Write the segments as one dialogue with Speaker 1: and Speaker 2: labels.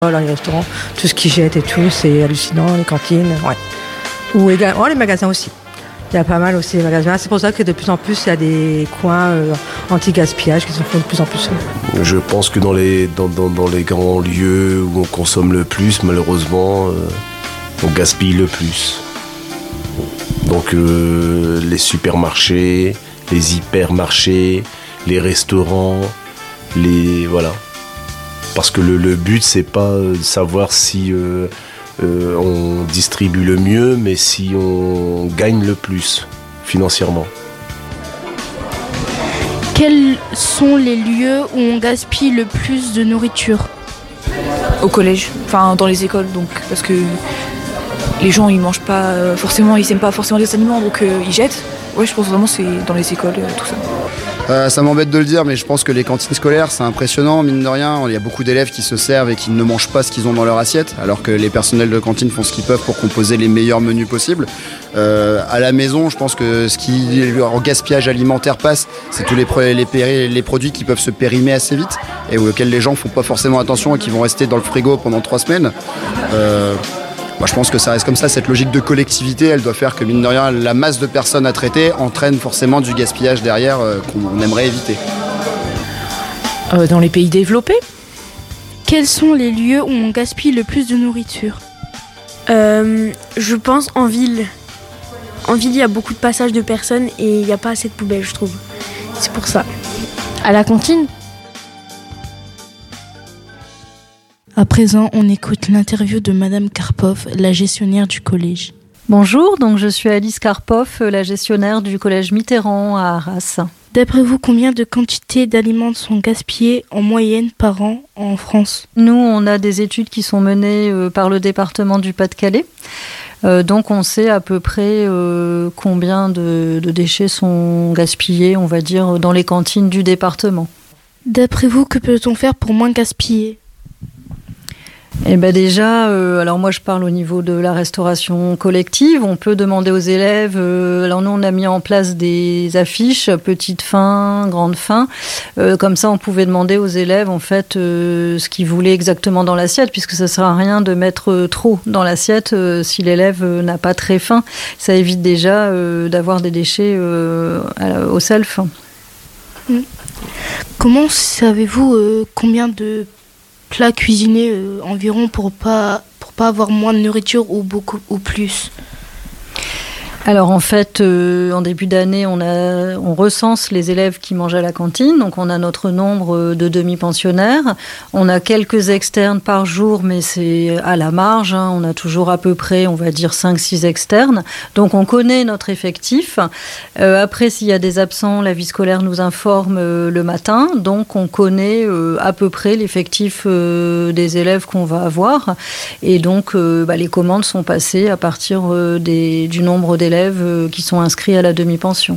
Speaker 1: Dans les restaurants, tout ce qu'ils jettent et tout, c'est hallucinant, les cantines, ouais. Ou également les magasins aussi. Il y a pas mal aussi les magasins. C'est pour ça que de plus en plus, il y a des coins anti-gaspillage qui se font de plus en plus.
Speaker 2: Je pense que dans les grands lieux où on consomme le plus, malheureusement, on gaspille le plus. Donc les supermarchés, les hypermarchés, les restaurants, voilà. Parce que le but, c'est pas de savoir si on distribue le mieux, mais si on gagne le plus financièrement.
Speaker 3: Quels sont les lieux où on gaspille le plus de nourriture ?
Speaker 4: Au collège, enfin dans les écoles, donc parce que les gens ils mangent pas forcément, ils aiment pas forcément les aliments, donc ils jettent. Ouais, je pense vraiment que c'est dans les écoles, tout ça.
Speaker 5: Ça m'embête de le dire, mais je pense que les cantines scolaires, c'est impressionnant, mine de rien. Il y a beaucoup d'élèves qui se servent et qui ne mangent pas ce qu'ils ont dans leur assiette, alors que les personnels de cantine font ce qu'ils peuvent pour composer les meilleurs menus possibles. À la maison, je pense que ce qui en gaspillage alimentaire passe, c'est tous les produits qui peuvent se périmer assez vite et auxquels les gens font pas forcément attention et qui vont rester dans le frigo pendant 3 semaines. Moi, je pense que ça reste comme ça, cette logique de collectivité, elle doit faire que, mine de rien, la masse de personnes à traiter entraîne forcément du gaspillage derrière qu'on aimerait éviter.
Speaker 4: Dans les pays développés ?
Speaker 3: Quels sont les lieux où on gaspille le plus de nourriture ?
Speaker 6: Je pense en ville. En ville, il y a beaucoup de passages de personnes et il n'y a pas assez de poubelles, je trouve. C'est pour ça.
Speaker 3: À la cantine ? À présent, on écoute l'interview de Madame Karpov, la gestionnaire du collège.
Speaker 7: Bonjour, donc je suis Alice Karpov, la gestionnaire du collège Mitterrand à Arras.
Speaker 3: D'après vous, combien de quantités d'aliments sont gaspillées en moyenne par an en France ?
Speaker 7: Nous, on a des études qui sont menées par le département du Pas-de-Calais. Donc on sait à peu près combien de déchets sont gaspillés, on va dire, dans les cantines du département.
Speaker 3: D'après vous, que peut-on faire pour moins gaspiller ?
Speaker 7: Eh ben déjà, alors moi je parle au niveau de la restauration collective. On peut demander aux élèves, alors nous on a mis en place des affiches, petite faim, grande faim. Comme ça on pouvait demander aux élèves en fait ce qu'ils voulaient exactement dans l'assiette, puisque ça ne sert à rien de mettre trop dans l'assiette si l'élève n'a pas très faim. Ça évite déjà d'avoir des déchets au self.
Speaker 3: Comment savez-vous combien de plats cuisinés environ pour pas avoir moins de nourriture ou beaucoup ou plus?
Speaker 7: Alors en fait, en début d'année, on recense les élèves qui mangent à la cantine. Donc on a notre nombre de demi-pensionnaires. On a quelques externes par jour, mais c'est à la marge. On a toujours à peu près, on va dire, 5-6 externes. Donc on connaît notre effectif. Après, s'il y a des absents, la vie scolaire nous informe le matin. Donc on connaît à peu près l'effectif des élèves qu'on va avoir. Et donc les commandes sont passées à partir du nombre d'élèves qui sont inscrits à la demi-pension.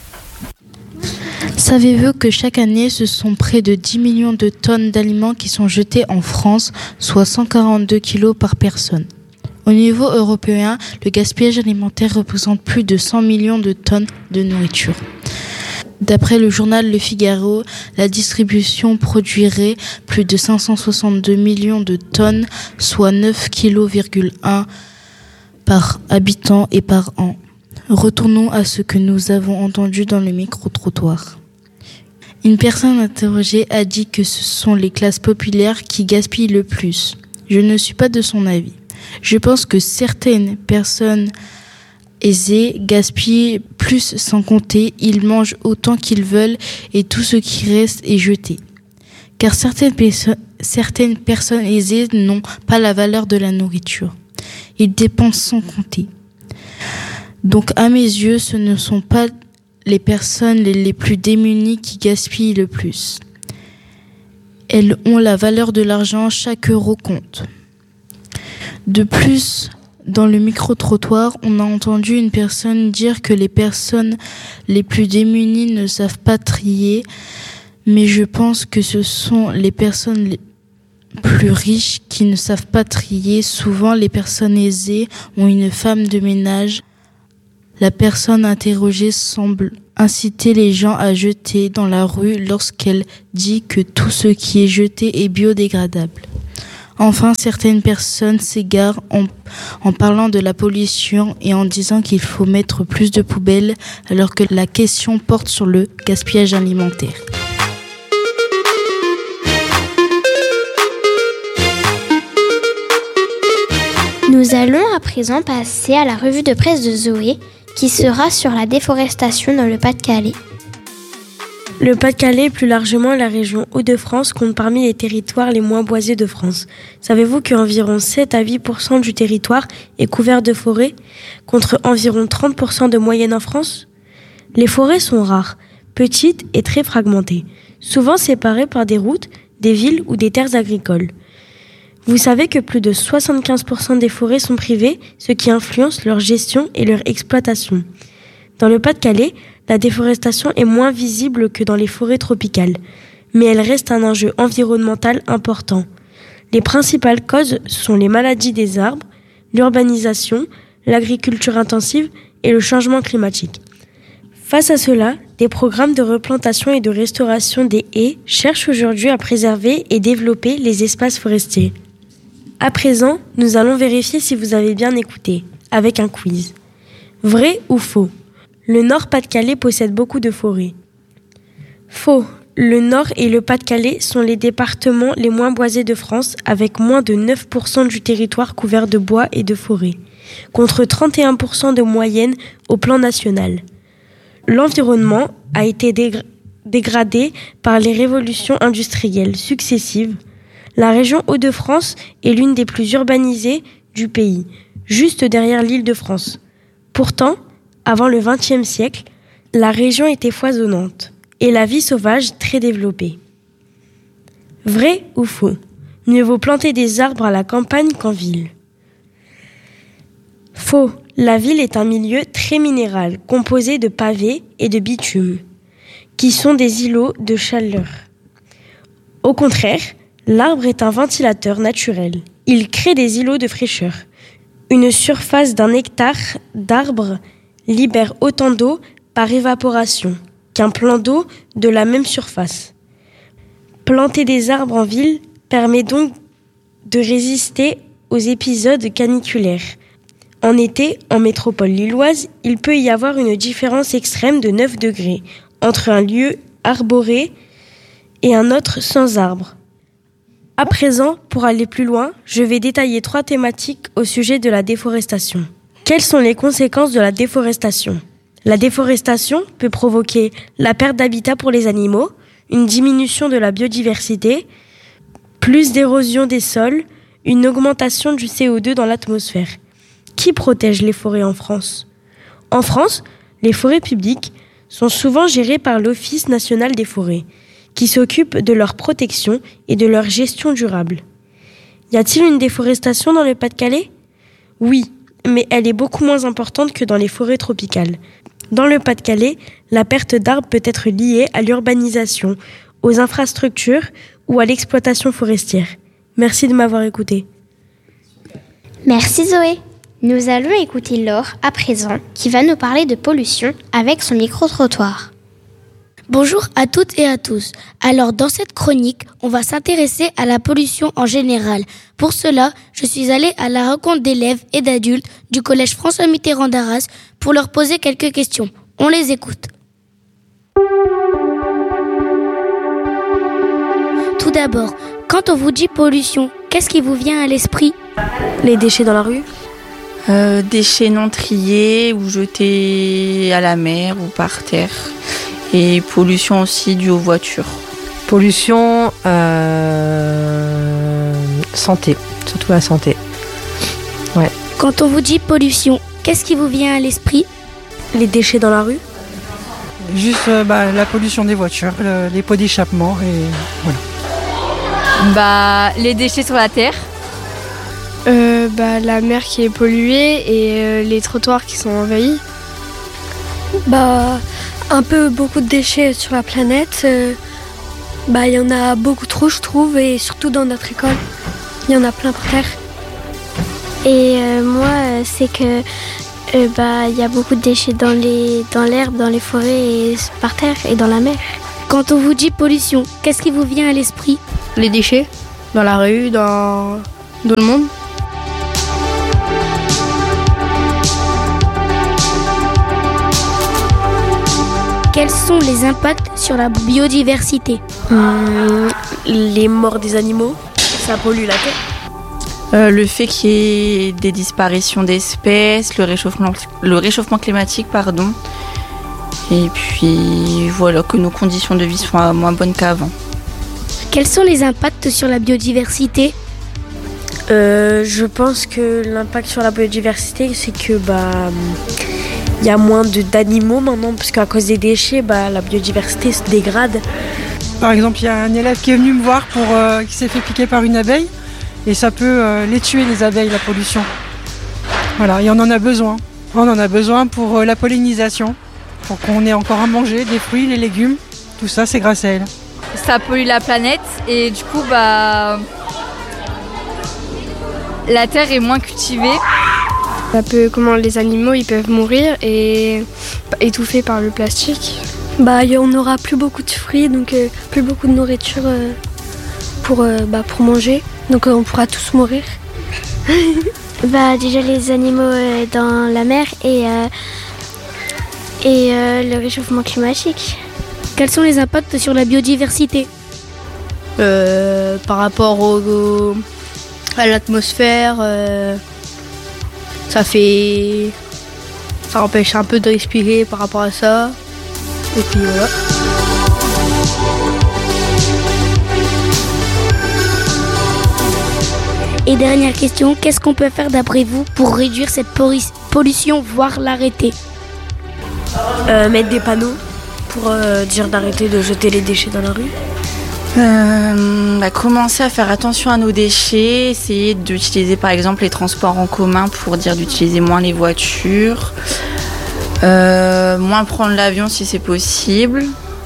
Speaker 3: Savez-vous que chaque année, ce sont près de 10 millions de tonnes d'aliments qui sont jetés en France, soit 142 kilos par personne. Au niveau européen, le gaspillage alimentaire représente plus de 100 millions de tonnes de nourriture. D'après le journal Le Figaro, la distribution produirait plus de 562 millions de tonnes, soit 9,1 kg par habitant et par an. Retournons à ce que nous avons entendu dans le micro-trottoir. Une personne interrogée a dit que ce sont les classes populaires qui gaspillent le plus. Je ne suis pas de son avis. Je pense que certaines personnes aisées gaspillent plus sans compter. Ils mangent autant qu'ils veulent et tout ce qui reste est jeté. Car certaines personnes aisées n'ont pas la valeur de la nourriture. Ils dépensent sans compter. Donc, à mes yeux, ce ne sont pas les personnes les plus démunies qui gaspillent le plus. Elles ont la valeur de l'argent, chaque euro compte. De plus, dans le micro-trottoir, on a entendu une personne dire que les personnes les plus démunies ne savent pas trier, mais je pense que ce sont les personnes plus riches qui ne savent pas trier. Souvent, les personnes aisées ont une femme de ménage. La personne interrogée semble inciter les gens à jeter dans la rue lorsqu'elle dit que tout ce qui est jeté est biodégradable. Enfin, certaines personnes s'égarent en parlant de la pollution et en disant qu'il faut mettre plus de poubelles alors que la question porte sur le gaspillage alimentaire.
Speaker 8: Nous allons à présent passer à la revue de presse de Zoé qui sera sur la déforestation dans le Pas-de-Calais.
Speaker 6: Le Pas-de-Calais et plus largement la région Hauts-de-France compte parmi les territoires les moins boisés de France. Savez-vous qu'environ 7 à 8% du territoire est couvert de forêts, contre environ 30% de moyenne en France ? Les forêts sont rares, petites et très fragmentées, souvent séparées par des routes, des villes ou des terres agricoles. Vous savez que plus de 75% des forêts sont privées, ce qui influence leur gestion et leur exploitation. Dans le Pas-de-Calais, la déforestation est moins visible que dans les forêts tropicales, mais elle reste un enjeu environnemental important. Les principales causes sont les maladies des arbres, l'urbanisation, l'agriculture intensive et le changement climatique. Face à cela, des programmes de replantation et de restauration des haies cherchent aujourd'hui à préserver et développer les espaces forestiers. À présent, nous allons vérifier si vous avez bien écouté, avec un quiz. Vrai ou faux ? Le Nord-Pas-de-Calais possède beaucoup de forêts. Faux. Le Nord et le Pas-de-Calais sont les départements les moins boisés de France, avec moins de 9% du territoire couvert de bois et de forêts, contre 31% de moyenne au plan national. L'environnement a été dégradé par les révolutions industrielles successives. La région Hauts-de-France est l'une des plus urbanisées du pays, juste derrière l'Île-de-France. Pourtant, avant le XXe siècle, la région était foisonnante et la vie sauvage très développée. Vrai ou faux ? Mieux vaut planter des arbres à la campagne qu'en ville. Faux. La ville est un milieu très minéral, composé de pavés et de bitume, qui sont des îlots de chaleur. Au contraire, l'arbre est un ventilateur naturel. Il crée des îlots de fraîcheur. Une surface d'1 hectare d'arbre libère autant d'eau par évaporation qu'un plan d'eau de la même surface. Planter des arbres en ville permet donc de résister aux épisodes caniculaires. En été, en métropole lilloise, il peut y avoir une différence extrême de 9 degrés entre un lieu arboré et un autre sans arbre. À présent, pour aller plus loin, je vais détailler 3 thématiques au sujet de la déforestation. Quelles sont les conséquences de la déforestation ? La déforestation peut provoquer la perte d'habitat pour les animaux, une diminution de la biodiversité, plus d'érosion des sols, une augmentation du CO2 dans l'atmosphère. Qui protège les forêts en France ? En France, les forêts publiques sont souvent gérées par l'Office national des forêts, qui s'occupe de leur protection et de leur gestion durable. Y a-t-il une déforestation dans le Pas-de-Calais ? Oui, mais elle est beaucoup moins importante que dans les forêts tropicales. Dans le Pas-de-Calais, la perte d'arbres peut être liée à l'urbanisation, aux infrastructures ou à l'exploitation forestière. Merci de m'avoir écouté.
Speaker 8: Merci Zoé. Nous allons écouter Laure à présent qui va nous parler de pollution avec son micro-trottoir.
Speaker 9: Bonjour à toutes et à tous. Alors dans cette chronique, on va s'intéresser à la pollution en général. Pour cela, je suis allée à la rencontre d'élèves et d'adultes du collège François Mitterrand d'Arras pour leur poser quelques questions. On les écoute. Tout d'abord, quand on vous dit pollution, qu'est-ce qui vous vient à l'esprit ?
Speaker 6: Les déchets dans la rue ?
Speaker 10: Déchets non triés ou jetés à la mer ou par terre. Et pollution aussi due aux voitures.
Speaker 1: Pollution, santé, surtout la santé. Ouais.
Speaker 9: Quand on vous dit pollution, qu'est-ce qui vous vient à l'esprit ?
Speaker 6: Les déchets dans la rue ?
Speaker 11: Juste la pollution des voitures, les pots d'échappement et voilà.
Speaker 12: Les déchets sur la terre.
Speaker 13: La mer qui est polluée et les trottoirs qui sont envahis.
Speaker 14: Beaucoup de déchets sur la planète. Il y en a beaucoup trop, je trouve, et surtout dans notre école. Il y en a plein par terre.
Speaker 15: Et c'est que y a beaucoup de déchets dans l'herbe, dans les forêts, et par terre et dans la mer.
Speaker 9: Quand on vous dit pollution, qu'est-ce qui vous vient à l'esprit ?
Speaker 12: Les déchets.
Speaker 13: dans la rue, dans le monde.
Speaker 9: Quels sont les impacts sur la biodiversité?
Speaker 6: Les morts des animaux, ça pollue la terre.
Speaker 10: Le fait qu'il y ait des disparitions d'espèces, le réchauffement climatique, pardon. Et puis voilà, que nos conditions de vie soient moins bonnes qu'avant.
Speaker 9: Quels sont les impacts sur la biodiversité?
Speaker 6: Je pense que l'impact sur la biodiversité, c'est que il y a moins d'animaux maintenant, parce qu'à cause des déchets, la biodiversité se dégrade.
Speaker 11: Par exemple, il y a un élève qui est venu me voir qui s'est fait piquer par une abeille et ça peut les tuer, les abeilles, la pollution. Voilà, et on en a besoin. On en a besoin pour la pollinisation, pour qu'on ait encore à manger, des fruits, les légumes. Tout ça, c'est grâce à elle.
Speaker 12: Ça pollue la planète et du coup, la terre est moins cultivée.
Speaker 13: Les animaux ils peuvent mourir et étouffés par le plastique.
Speaker 14: On n'aura plus beaucoup de fruits, donc plus beaucoup de nourriture pour manger. Donc on pourra tous mourir.
Speaker 15: Déjà les animaux dans la mer et le réchauffement climatique.
Speaker 9: Quels sont les impacts sur la biodiversité?
Speaker 13: Par rapport à l'atmosphère, ça empêche un peu de respirer par rapport à ça. Et puis voilà.
Speaker 9: Et dernière question, qu'est-ce qu'on peut faire d'après vous pour réduire cette pollution, voire l'arrêter?
Speaker 6: Mettre des panneaux pour dire d'arrêter de jeter les déchets dans la rue.
Speaker 10: Commencer à faire attention à nos déchets, essayer d'utiliser par exemple les transports en commun pour dire d'utiliser moins les voitures, moins prendre l'avion si c'est possible.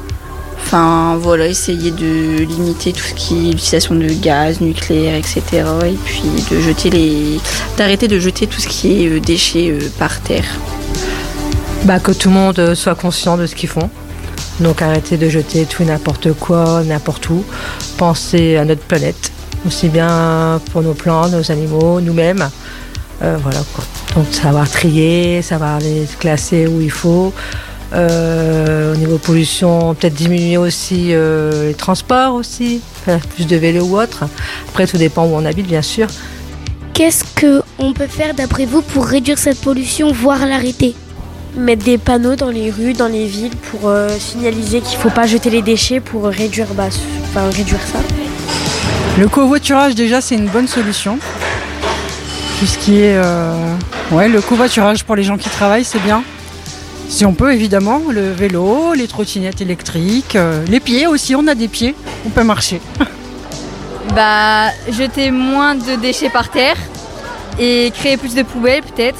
Speaker 10: Essayer de limiter tout ce qui est l'utilisation de gaz, nucléaire, etc. Et puis d'arrêter de jeter tout ce qui est déchets par terre.
Speaker 1: Que tout le monde soit conscient de ce qu'ils font. Donc arrêter de jeter tout n'importe quoi, n'importe où. Penser à notre planète, aussi bien pour nos plantes, nos animaux, nous-mêmes. Donc savoir trier, savoir les classer où il faut. Au niveau pollution, peut-être diminuer aussi les transports aussi, faire plus de vélo ou autre. Après tout dépend où on habite bien sûr.
Speaker 9: Qu'est-ce qu'on peut faire d'après vous pour réduire cette pollution, voire l'arrêter?
Speaker 6: Mettre des panneaux dans les rues, dans les villes pour signaliser qu'il ne faut pas jeter les déchets pour réduire ça.
Speaker 11: Le covoiturage déjà c'est une bonne solution. Tout ce qui est le covoiturage pour les gens qui travaillent c'est bien. Si on peut évidemment, le vélo, les trottinettes électriques, les pieds aussi, on a des pieds, on peut marcher.
Speaker 12: Jeter moins de déchets par terre et créer plus de poubelles peut-être.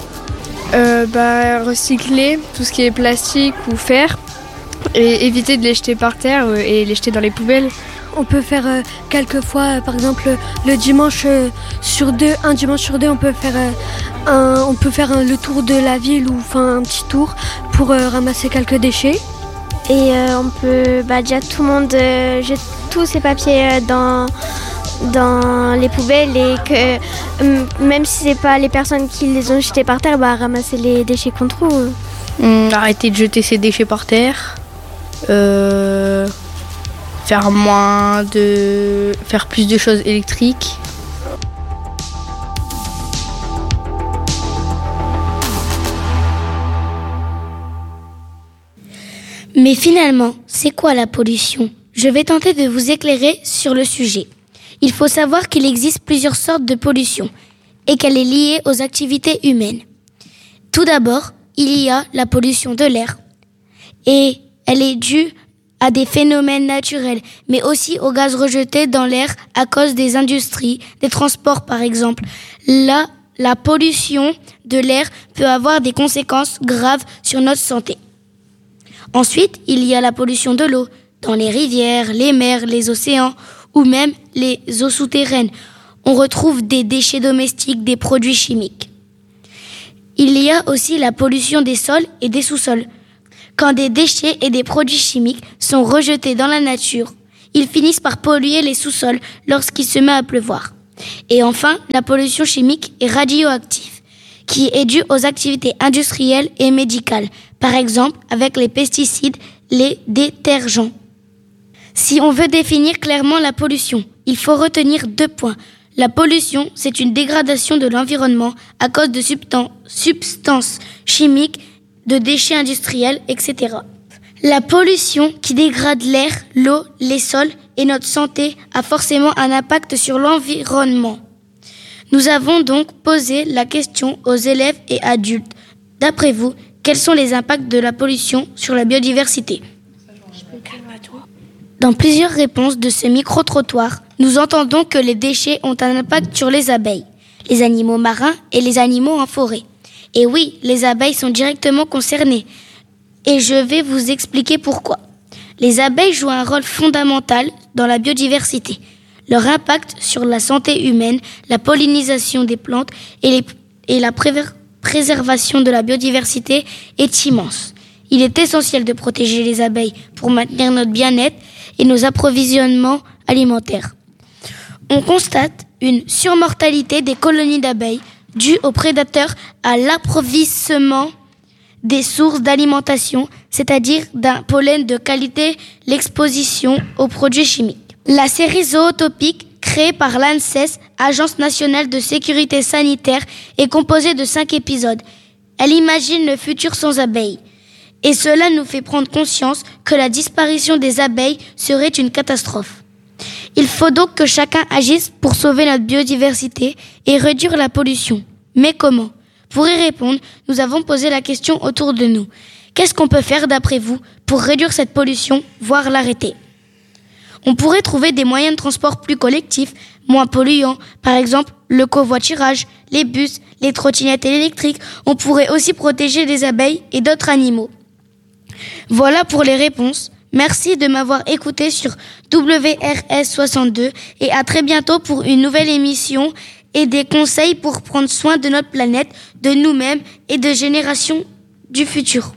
Speaker 13: Recycler tout ce qui est plastique ou fer et éviter de les jeter par terre et les jeter dans les poubelles.
Speaker 14: On peut faire quelquefois, par exemple, un dimanche sur deux, on peut faire le tour de la ville ou un petit tour pour ramasser quelques déchets.
Speaker 15: Et on peut déjà tout le monde jette tous ses papiers dans les poubelles et que même si c'est pas les personnes qui les ont jetés par terre, ramasser les déchets qu'on trouve.
Speaker 13: Arrêter de jeter ses déchets par terre. Faire plus de choses électriques.
Speaker 9: Mais finalement, c'est quoi la pollution? Je vais tenter de vous éclairer sur le sujet. Il faut savoir qu'il existe plusieurs sortes de pollution et qu'elle est liée aux activités humaines. Tout d'abord, il y a la pollution de l'air et elle est due à des phénomènes naturels, mais aussi aux gaz rejetés dans l'air à cause des industries, des transports par exemple. Là, la pollution de l'air peut avoir des conséquences graves sur notre santé. Ensuite, il y a la pollution de l'eau, dans les rivières, les mers, les océans ou même les eaux souterraines. On retrouve des déchets domestiques, des produits chimiques. Il y a aussi la pollution des sols et des sous-sols. Quand des déchets et des produits chimiques sont rejetés dans la nature, Ils finissent par polluer les sous-sols lorsqu'il se met à pleuvoir. Et enfin, la pollution chimique et radioactive, qui est due aux activités industrielles et médicales, par exemple avec les pesticides, les détergents. Si on veut définir clairement la pollution, il faut retenir 2 points. La pollution, c'est une dégradation de l'environnement à cause de substances chimiques, de déchets industriels, etc. La pollution qui dégrade l'air, l'eau, les sols et notre santé a forcément un impact sur l'environnement. Nous avons donc posé la question aux élèves et adultes. D'après vous, quels sont les impacts de la pollution sur la biodiversité ? Dans plusieurs réponses de ce micro-trottoir, nous entendons que les déchets ont un impact sur les abeilles, les animaux marins et les animaux en forêt. Et oui, les abeilles sont directement concernées. Et je vais vous expliquer pourquoi. Les abeilles jouent un rôle fondamental dans la biodiversité. Leur impact sur la santé humaine, la pollinisation des plantes et la préservation de la biodiversité est immense. Il est essentiel de protéger les abeilles pour maintenir notre bien-être et nos approvisionnements alimentaires. On constate une surmortalité des colonies d'abeilles due aux prédateurs à l'approvissement des sources d'alimentation, c'est-à-dire d'un pollen de qualité, l'exposition aux produits chimiques. La série Zootopique, créée par l'ANSES, Agence nationale de sécurité sanitaire, est composée de 5 épisodes. Elle imagine le futur sans abeilles. Et cela nous fait prendre conscience que la disparition des abeilles serait une catastrophe. Il faut donc que chacun agisse pour sauver notre biodiversité et réduire la pollution. Mais comment ? Pour y répondre, nous avons posé la question autour de nous. Qu'est-ce qu'on peut faire d'après vous pour réduire cette pollution, voire l'arrêter ? On pourrait trouver des moyens de transport plus collectifs, moins polluants, par exemple le covoiturage, les bus, les trottinettes électriques. On pourrait aussi protéger les abeilles et d'autres animaux. Voilà pour les réponses. Merci de m'avoir écouté sur WRS 62 et à très bientôt pour une nouvelle émission et des conseils pour prendre soin de notre planète, de nous-mêmes et de générations du futur.